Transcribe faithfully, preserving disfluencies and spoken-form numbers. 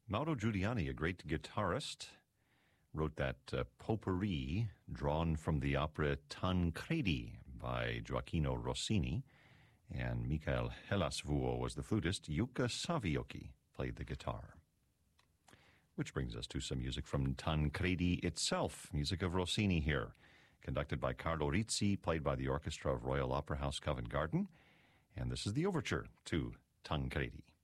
Mauro Giuliani, a great guitarist, wrote that uh, potpourri drawn from the opera Tancredi by Gioacchino Rossini, and Mikael Helasvuo was the flutist. Jukka Savioki played the guitar. Which brings us to some music from Tancredi itself, music of Rossini here, conducted by Carlo Rizzi, played by the orchestra of Royal Opera House Covent Garden, and this is the overture to Tancredi.